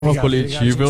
Uma coletiva,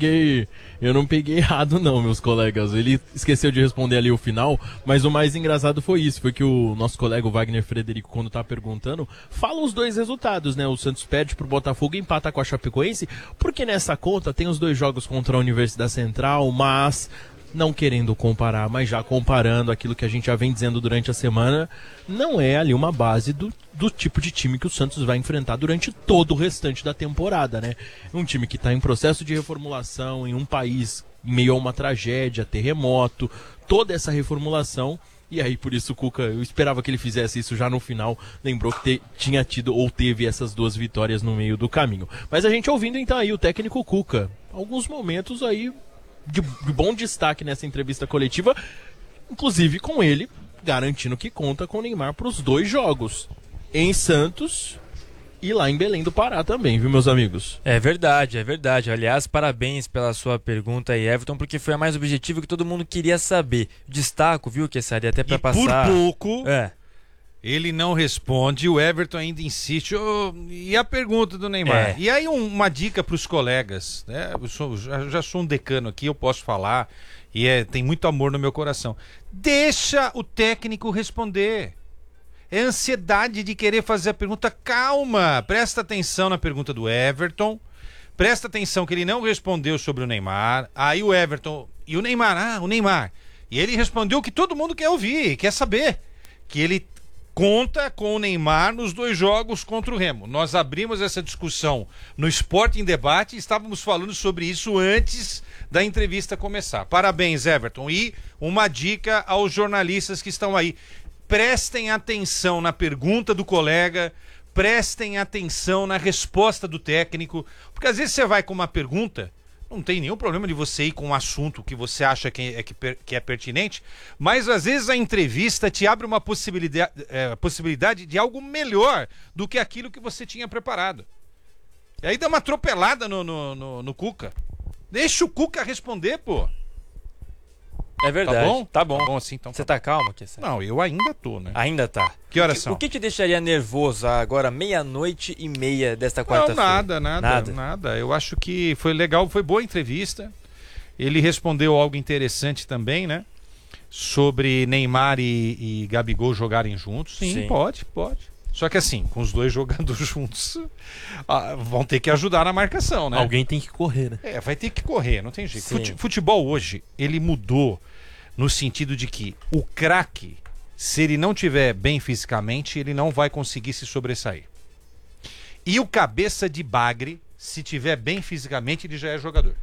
eu não peguei errado não, meus colegas. Ele esqueceu de responder ali o final, mas o mais engraçado foi isso, foi que o nosso colega o Wagner Frederico, quando tá perguntando, fala os dois resultados, né? O Santos perde pro Botafogo e empata com a Chapecoense, porque nessa conta tem os dois jogos contra a Universidade Central, mas não querendo comparar, mas já comparando aquilo que a gente já vem dizendo durante a semana, não é ali uma base do tipo de time que o Santos vai enfrentar durante todo o restante da temporada, né? Um time que está em processo de reformulação, em um país em meio a uma tragédia, terremoto, toda essa reformulação. E aí, por isso, o Cuca, eu esperava que ele fizesse isso já no final, lembrou que tinha tido ou teve essas duas vitórias no meio do caminho. Mas a gente ouvindo então aí o técnico Cuca, alguns momentos aí de bom destaque nessa entrevista coletiva, inclusive com ele garantindo que conta com o Neymar para os dois jogos, em Santos e lá em Belém do Pará também, viu, meus amigos? É verdade, é verdade. Aliás, parabéns pela sua pergunta aí, Everton, porque foi a mais objetiva que todo mundo queria saber. Destaco, viu, que seria até para passar... por pouco... Ele não responde, o Everton ainda insiste. E a pergunta do Neymar? E aí uma dica para os colegas, né? Já sou um decano aqui, eu posso falar, e tem muito amor no meu coração. Deixa o técnico responder. É ansiedade de querer fazer a pergunta. Calma, presta atenção na pergunta do Everton. Presta atenção que ele não respondeu sobre o Neymar. Aí o Everton, e o Neymar? O Neymar. E ele respondeu o que todo mundo quer ouvir, quer saber. Que ele conta com o Neymar nos dois jogos contra o Remo. Nós abrimos essa discussão no Sport em Debate e estávamos falando sobre isso antes da entrevista começar. Parabéns, Everton. E uma dica aos jornalistas que estão aí. Prestem atenção na pergunta do colega, prestem atenção na resposta do técnico, porque às vezes você vai com uma pergunta, não tem nenhum problema de você ir com um assunto que você acha que é pertinente, mas às vezes a entrevista te abre uma possibilidade de algo melhor do que aquilo que você tinha preparado. E aí dá uma atropelada no Cuca. Deixa o Cuca responder, pô. É verdade. Tá bom? Tá bom. Tá bom assim, então. Você tá calmo, Kessé? Não, eu ainda tô, né? Ainda tá. Que horas são? O que te deixaria nervoso agora, 00:30 desta quarta-feira? Não, nada. Eu acho que foi legal, foi boa a entrevista. Ele respondeu algo interessante também, né? Sobre Neymar e Gabigol jogarem juntos. Sim, pode. Só que assim, com os dois jogando juntos, vão ter que ajudar na marcação, né? Alguém tem que correr, né? Vai ter que correr, não tem jeito. Futebol hoje, ele mudou no sentido de que o craque, se ele não tiver bem fisicamente, ele não vai conseguir se sobressair. E o cabeça de bagre, se tiver bem fisicamente, ele já é jogador.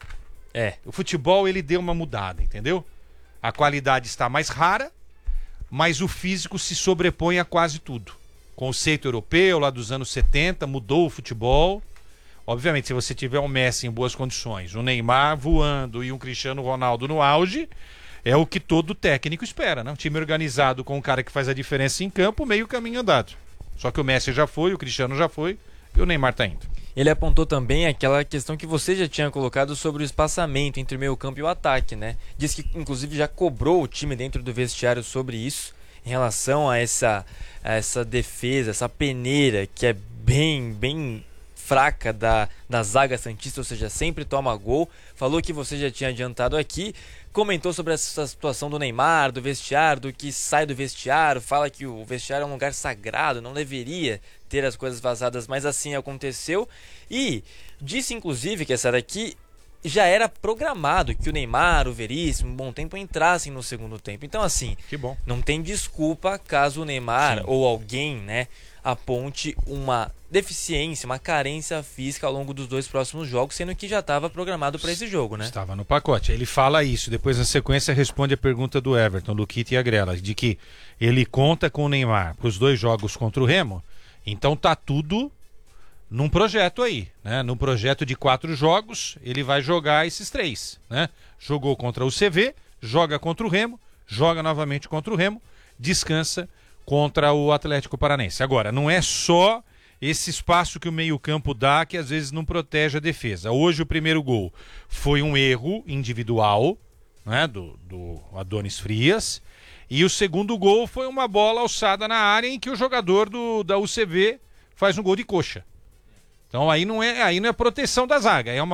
O futebol, ele deu uma mudada, entendeu? A qualidade está mais rara, mas o físico se sobrepõe a quase tudo. Conceito europeu lá dos anos 70, mudou o futebol. Obviamente, se você tiver um Messi em boas condições, um Neymar voando e um Cristiano Ronaldo no auge, é o que todo técnico espera, né? Um time organizado com um cara que faz a diferença em campo, meio caminho andado. Só que o Messi já foi, o Cristiano já foi e o Neymar tá indo. Ele apontou também aquela questão que você já tinha colocado sobre o espaçamento entre o meio-campo e o ataque, né? Diz que inclusive já cobrou o time dentro do vestiário sobre isso, em relação a essa defesa, essa peneira que é bem fraca da zaga santista, ou seja, sempre toma gol. Falou que você já tinha adiantado aqui, comentou sobre essa situação do Neymar, do vestiário, do que sai do vestiário, fala que o vestiário é um lugar sagrado, não deveria ter as coisas vazadas, mas assim aconteceu. E disse inclusive que essa daqui já era programado que o Neymar, o Veríssimo, um bom tempo entrassem no segundo tempo. Então assim, que bom. Não tem desculpa caso o Neymar ou alguém, né, aponte uma deficiência, uma carência física ao longo dos dois próximos jogos, sendo que já estava programado para esse jogo, né? Estava no pacote. Ele fala isso, depois na sequência responde a pergunta do Everton, Luquita e Agrela, de que ele conta com o Neymar para os dois jogos contra o Remo, então tá tudo num projeto aí, né? Num projeto de 4 jogos, ele vai jogar esses 3, né? Jogou contra o CV, joga contra o Remo, joga novamente contra o Remo, descansa contra o Atlético Paranaense. Agora, não é só esse espaço que o meio-campo dá que às vezes não protege a defesa. Hoje o primeiro gol foi um erro individual, né, do Adonis Frias, e o segundo gol foi uma bola alçada na área em que o jogador da UCV faz um gol de coxa. Então aí não é proteção da zaga, é uma